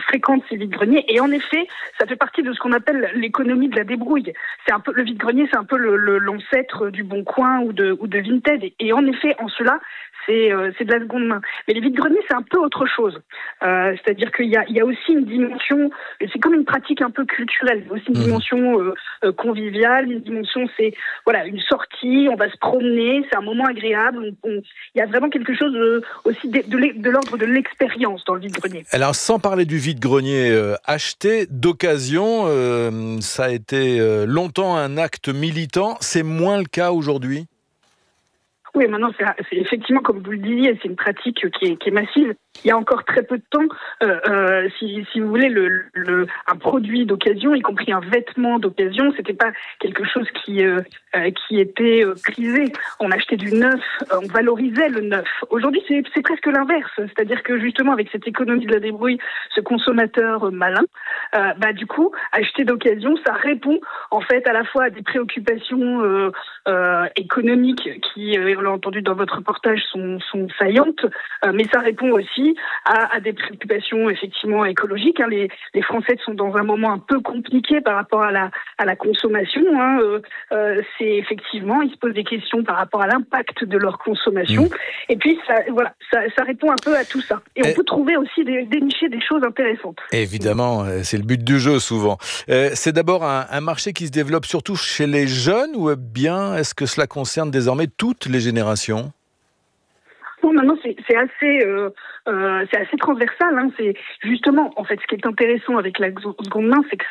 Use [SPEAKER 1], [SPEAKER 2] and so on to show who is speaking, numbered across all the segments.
[SPEAKER 1] fréquentent ces vides-greniers. Et en effet, ça fait partie de ce qu'on appelle l'économie de la débrouille. C'est un peu le vide-grenier, c'est un peu l'ancêtre du Bon Coin ou de Vinted. Et en effet, en cela, c'est de la seconde main. Mais les vides-greniers, c'est un peu autre chose. C'est-à-dire qu'il y a aussi une dimension, c'est comme une pratique un peu culturelle, il y a aussi une dimension conviviale, une dimension, c'est voilà, une sortie, on va se promener, c'est un moment agréable. Il y a vraiment quelque chose aussi de l'ordre de l'expérience dans le vide-grenier.
[SPEAKER 2] Alors, sans parler du vide-grenier acheté d'occasion, ça a été longtemps un acte militant. C'est moins le cas aujourd'hui ?
[SPEAKER 1] Oui, maintenant, c'est effectivement, comme vous le disiez, c'est une pratique qui est massive. Il y a encore très peu de temps, si vous voulez, un produit d'occasion, y compris un vêtement d'occasion, c'était pas quelque chose qui était prisé. On achetait du neuf, on valorisait le neuf. Aujourd'hui, c'est presque l'inverse. C'est-à-dire que justement, avec cette économie de la débrouille, ce consommateur malin, du coup, acheter d'occasion, ça répond en fait à la fois à des préoccupations économiques qui, on l'a entendu dans votre reportage, sont saillantes, mais ça répond aussi à des préoccupations effectivement écologiques. Les Français sont dans un moment un peu compliqué par rapport à la consommation. C'est effectivement, ils se posent des questions par rapport à l'impact de leur consommation. Et puis ça répond un peu à tout ça. Et on peut trouver aussi dénicher des choses intéressantes.
[SPEAKER 2] Évidemment, c'est le but du jeu souvent. C'est d'abord un marché qui se développe surtout chez les jeunes, ou bien est-ce que cela concerne désormais toutes les générations ?
[SPEAKER 1] Bon, maintenant c'est assez transversal. C'est justement, en fait, ce qui est intéressant avec la seconde main, c'est que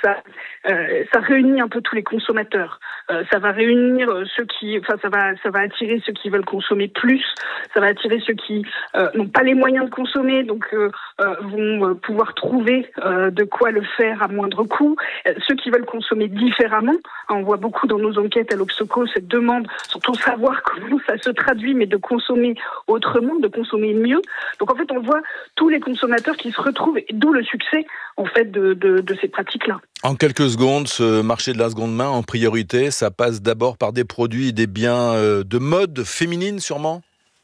[SPEAKER 1] ça réunit un peu tous les consommateurs. Ça va réunir ça va attirer ceux qui veulent consommer plus. Ça va attirer ceux qui n'ont pas les moyens de consommer, donc vont pouvoir trouver de quoi le faire à moindre coût. Ceux qui veulent consommer différemment, on voit beaucoup dans nos enquêtes à l'Obsoco cette demande, surtout savoir comment ça se traduit, mais de consommer autrement, de consommer mieux. Donc en fait, on voit tous les consommateurs qui se retrouvent, d'où le succès en fait de ces pratiques-là.
[SPEAKER 2] En quelques secondes, ce marché de la seconde main, en priorité, ça passe d'abord par des produits et des biens de mode féminine, sûrement ?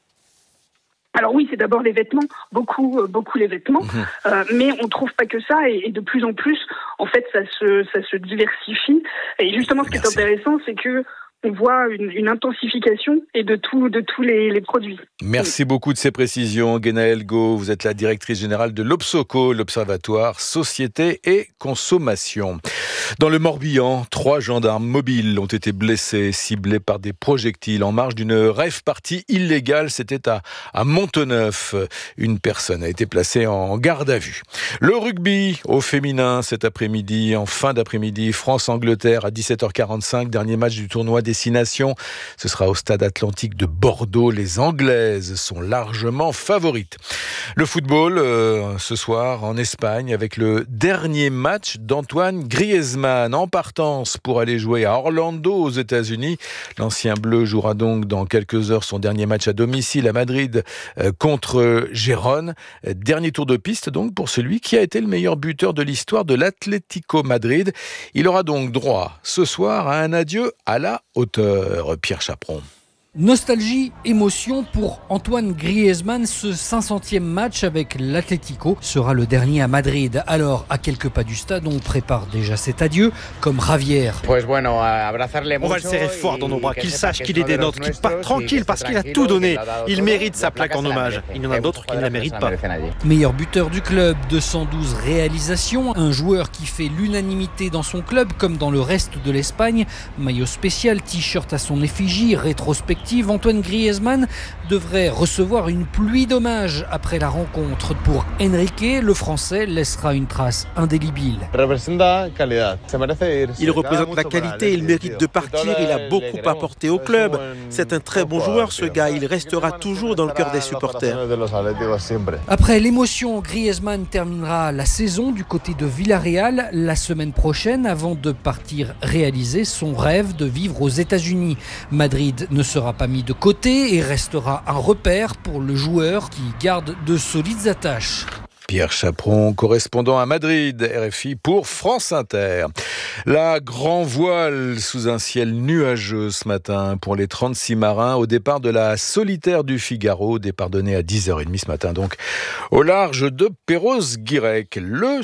[SPEAKER 1] Alors oui, c'est d'abord les vêtements, beaucoup les vêtements, mais on trouve pas que ça, et de plus en plus, en fait, ça se diversifie. Et justement, ce qui est intéressant, c'est que on voit une intensification et de tous les produits.
[SPEAKER 2] Merci beaucoup de ces précisions, Guénaëlle Gau. Vous êtes la directrice générale de l'Obsoco, l'Observatoire Société et Consommation. Dans le Morbihan, 3 gendarmes mobiles ont été blessés, ciblés par des projectiles en marge d'une rave party illégale. C'était à Monteneuf. Une personne a été placée en garde à vue. Le rugby au féminin cet après-midi, en fin d'après-midi, France-Angleterre à 17h45, dernier match du tournoi Destination. Ce sera au stade Atlantique de Bordeaux. Les Anglaises sont largement favorites. Le football, ce soir en Espagne, avec le dernier match d'Antoine Griezmann en partance pour aller jouer à Orlando aux États-Unis. L'ancien bleu jouera donc dans quelques heures son dernier match à domicile à Madrid contre Gérone. Dernier tour de piste donc pour celui qui a été le meilleur buteur de l'histoire de l'Atlético Madrid. Il aura donc droit ce soir à un adieu à la hauteur. Pierre Chaperon.
[SPEAKER 3] Nostalgie, émotion pour Antoine Griezmann. Ce 500e match avec l'Atlético sera le dernier à Madrid. Alors, à quelques pas du stade, on prépare déjà cet adieu, comme Javier.
[SPEAKER 4] On va le serrer fort dans nos bras, qu'il sache qu'il est des nôtres, qu'il part tranquille parce qu'il a tout donné. Il mérite sa plaque en hommage. Il y en a d'autres qui ne la méritent pas.
[SPEAKER 3] Meilleur buteur du club, 212 réalisations, un joueur qui fait l'unanimité dans son club comme dans le reste de l'Espagne. Maillot spécial, t-shirt à son effigie, rétrospective. Antoine Griezmann devrait recevoir une pluie d'hommages après la rencontre. Pour Enrique, le Français laissera une trace indélébile.
[SPEAKER 5] Il représente la qualité, il mérite de partir, il a beaucoup apporté au club. C'est un très bon joueur ce gars, il restera toujours dans le cœur des supporters.
[SPEAKER 3] Après l'émotion, Griezmann terminera la saison du côté de Villarreal la semaine prochaine avant de partir réaliser son rêve de vivre aux États-Unis. Madrid ne sera pas mis de côté et restera un repère pour le joueur qui garde de solides attaches.
[SPEAKER 2] Pierre Chaperon, correspondant à Madrid, RFI pour France Inter. La grand voile sous un ciel nuageux ce matin pour les 36 marins au départ de la Solitaire du Figaro, départ donné à 10h30 ce matin donc au large de Perros-Guirec. Le